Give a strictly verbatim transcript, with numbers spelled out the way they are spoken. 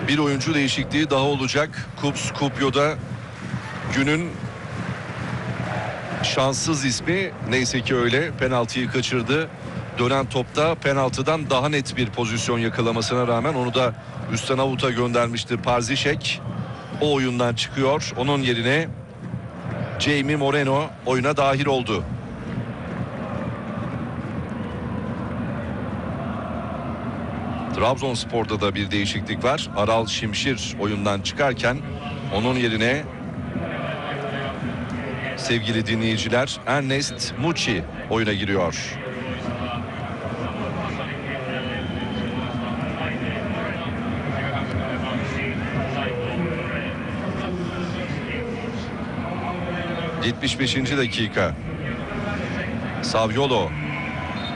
Bir oyuncu değişikliği daha olacak. Kups Kupyo'da günün şanssız ismi, neyse ki öyle, penaltıyı kaçırdı. Dönen topta penaltıdan daha net bir pozisyon yakalamasına rağmen onu da üstten avuta göndermişti Parzişek. O oyundan çıkıyor. Onun yerine Jamie Moreno oyuna dahil oldu. Trabzonspor'da da bir değişiklik var. Aral Şimşir oyundan çıkarken onun yerine sevgili dinleyiciler Ernest Muçi oyuna giriyor. yetmiş beşinci dakika. Saviolo